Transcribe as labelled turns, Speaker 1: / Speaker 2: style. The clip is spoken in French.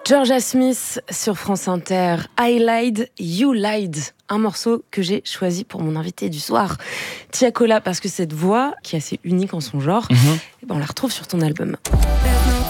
Speaker 1: Georgia Smith sur France Inter, I Lied, You Lied, un morceau que j'ai choisi pour mon invité du soir, Tiakola, parce que cette voix, qui est assez unique en son genre, on la retrouve sur ton album.